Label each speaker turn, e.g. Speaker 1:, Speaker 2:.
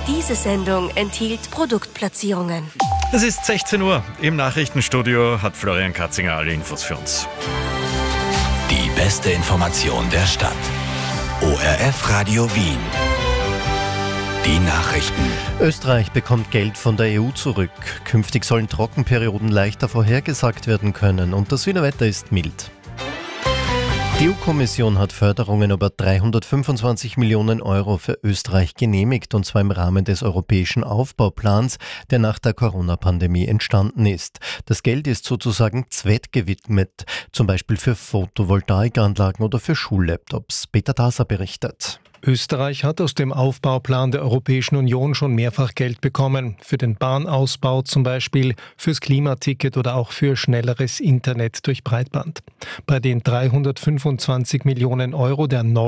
Speaker 1: Diese Sendung enthielt Produktplatzierungen.
Speaker 2: Es ist 16 Uhr. Im Nachrichtenstudio hat Florian Katzinger alle Infos für uns.
Speaker 3: Die beste Information der Stadt. ORF Radio Wien. Die Nachrichten.
Speaker 4: Österreich bekommt Geld von der EU zurück. Künftig sollen Trockenperioden leichter vorhergesagt werden können und das Wiener Wetter ist mild. Die EU-Kommission hat Förderungen über 325 Millionen Euro für Österreich genehmigt, und zwar im Rahmen des europäischen Aufbauplans, der nach der Corona-Pandemie entstanden ist. Das Geld ist sozusagen zweckgewidmet, zum Beispiel für Photovoltaikanlagen oder für Schullaptops. Peter Taser berichtet.
Speaker 5: Österreich hat aus dem Aufbauplan der Europäischen Union schon mehrfach Geld bekommen. Für den Bahnausbau zum Beispiel, fürs Klimaticket oder auch für schnelleres Internet durch Breitband. Bei den 325 Millionen Euro der